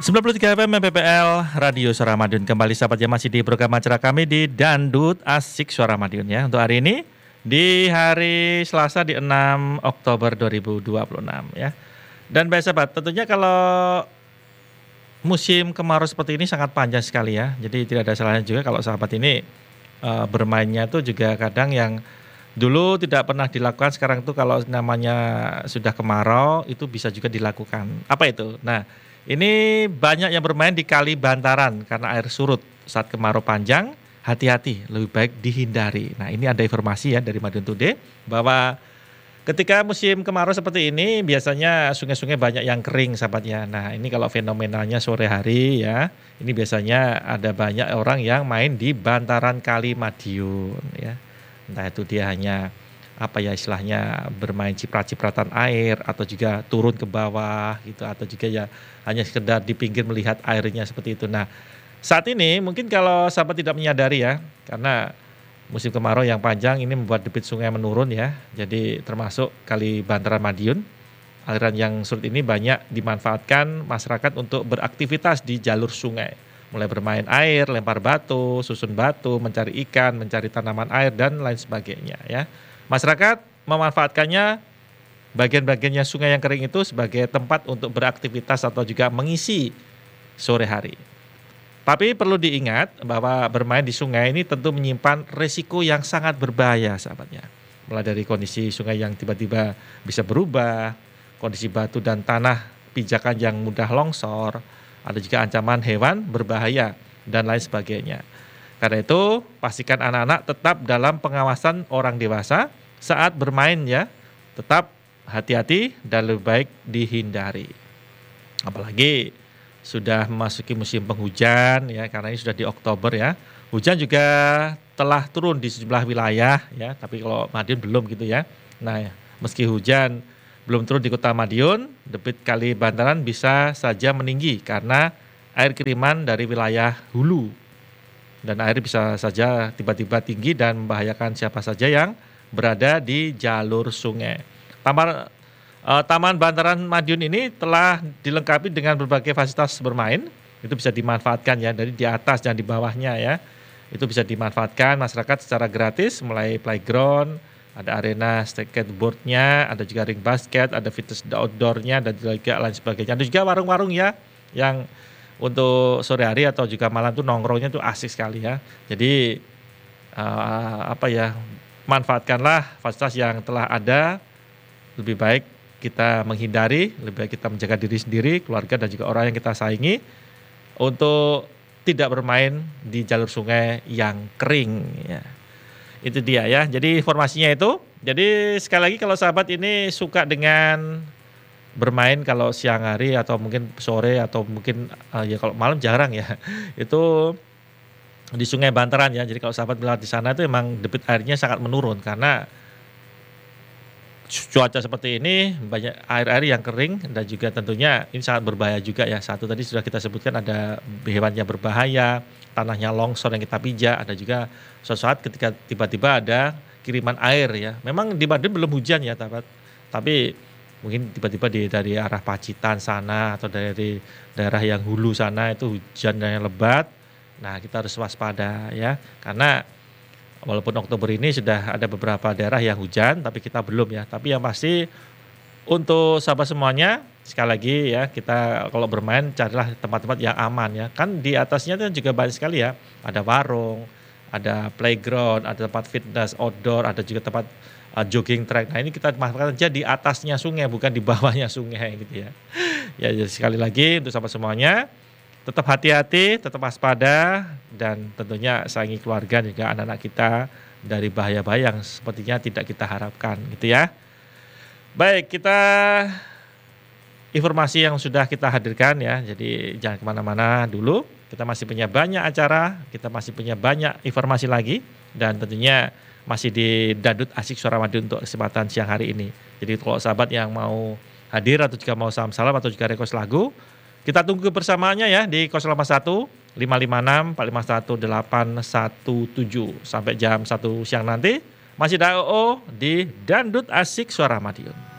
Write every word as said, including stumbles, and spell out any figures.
sembilan puluh tiga F M M P P L Radio Suara Madiun. Kembali sahabat yang masih di program acara kami di Dandut Asik Suara Madiun ya. Untuk hari ini di hari Selasa di enam Oktober dua ribu dua puluh enam ya. Dan baik sahabat, tentunya kalau musim kemarau seperti ini sangat panjang sekali ya. Jadi tidak ada salahnya juga kalau sahabat ini uh, bermainnya tuh juga kadang yang dulu tidak pernah dilakukan, sekarang tuh kalau namanya sudah kemarau itu bisa juga dilakukan. Apa itu? Nah, ini banyak yang bermain di kali bantaran karena air surut saat kemarau panjang. Hati-hati, lebih baik dihindari. Nah, ini ada informasi ya dari Madiun Today bahwa ketika musim kemarau seperti ini biasanya sungai-sungai banyak yang kering sahabatnya. Nah, ini kalau fenomenanya sore hari ya, ini biasanya ada banyak orang yang main di bantaran kali Madiun ya. Entah itu dia hanya apa ya istilahnya bermain ciprat-cipratan air atau juga turun ke bawah gitu, atau juga ya hanya sekedar di pinggir melihat airnya seperti itu. Nah, saat ini mungkin kalau sahabat tidak menyadari ya, karena musim kemarau yang panjang ini membuat debit sungai menurun ya. Jadi termasuk kali bantaran Madiun, aliran yang surut ini banyak dimanfaatkan masyarakat untuk beraktivitas di jalur sungai. Mulai bermain air, lempar batu, susun batu, mencari ikan, mencari tanaman air dan lain sebagainya ya. Masyarakat memanfaatkannya bagian-bagiannya sungai yang kering itu sebagai tempat untuk beraktivitas atau juga mengisi sore hari. Tapi perlu diingat bahwa bermain di sungai ini tentu menyimpan risiko yang sangat berbahaya sahabatnya. Mulai dari kondisi sungai yang tiba-tiba bisa berubah, kondisi batu dan tanah pijakan yang mudah longsor, ada juga ancaman hewan berbahaya dan lain sebagainya. Karena itu pastikan anak-anak tetap dalam pengawasan orang dewasa saat bermain ya. Tetap hati-hati dan lebih baik dihindari. Apalagi sudah memasuki musim penghujan ya, karena ini sudah di Oktober ya. Hujan juga telah turun di sejumlah wilayah ya, tapi kalau Madiun belum gitu ya. Nah, meski hujan belum turun di Kota Madiun, debit kali bantaran bisa saja meninggi karena air kiriman dari wilayah hulu. Dan air bisa saja tiba-tiba tinggi dan membahayakan siapa saja yang berada di jalur sungai. Taman, uh, Taman Bantaran Madiun ini telah dilengkapi dengan berbagai fasilitas bermain. Itu bisa dimanfaatkan ya, dari di atas dan di bawahnya ya. Itu bisa dimanfaatkan masyarakat secara gratis, mulai playground, ada arena skateboardnya, ada juga ring basket, ada fitness outdoornya dan juga lain sebagainya. Ada juga warung-warung ya yang untuk sore hari atau juga malam tuh nongkrongnya tuh asik sekali ya. Jadi uh, apa ya, manfaatkanlah fasilitas yang telah ada. Lebih baik kita menghindari, lebih baik kita menjaga diri sendiri, keluarga dan juga orang yang kita sayangi untuk tidak bermain di jalur sungai yang kering ya. Itu dia ya. Jadi informasinya itu. Jadi sekali lagi kalau sahabat ini suka dengan bermain kalau siang hari atau mungkin sore atau mungkin uh, ya kalau malam jarang ya. Itu di Sungai Bantaran ya. Jadi kalau sahabat melihat di sana itu memang debit airnya sangat menurun karena cuaca seperti ini, banyak air-air yang kering dan juga tentunya ini sangat berbahaya juga ya. Satu tadi sudah kita sebutkan ada hewan yang berbahaya, tanahnya longsor yang kita pijak, ada juga suatu saat ketika tiba-tiba ada kiriman air ya. Memang di Madiun belum hujan ya sahabat, tapi mungkin tiba-tiba di, dari arah Pacitan sana atau dari daerah yang hulu sana itu hujan yang lebat. Nah, kita harus waspada ya, karena walaupun Oktober ini sudah ada beberapa daerah yang hujan, tapi kita belum ya. Tapi yang pasti untuk sahabat semuanya, sekali lagi ya, kita kalau bermain carilah tempat-tempat yang aman ya. Kan di atasnya itu juga banyak sekali ya. Ada warung, ada playground, ada tempat fitness outdoor, ada juga tempat uh, jogging track. Nah, ini kita manfaatkan saja di atasnya sungai, bukan di bawahnya sungai gitu ya. Ya, jadi sekali lagi untuk sahabat semuanya, tetap hati-hati, tetap waspada, dan tentunya sayangi keluarga juga anak-anak kita dari bahaya-bahaya yang sepertinya tidak kita harapkan gitu ya. Baik, kita informasi yang sudah kita hadirkan ya, jadi jangan kemana-mana dulu. Kita masih punya banyak acara, kita masih punya banyak informasi lagi, dan tentunya masih di Dandut Asik Suara Madiun untuk kesempatan siang hari ini. Jadi kalau sahabat yang mau hadir atau juga mau salam-salam atau juga request lagu, kita tunggu kebersamaannya ya di nol delapan satu lima lima enam empat lima satu delapan satu tujuh sampai jam satu siang nanti. Masih ada O O di Dandut Asik Suara Madiun.